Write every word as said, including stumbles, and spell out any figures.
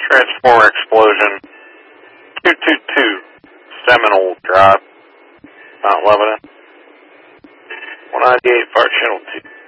Transformer explosion. two two two Seminole Drive, Mount Lebanon. one ninety-eight Fire Channel two.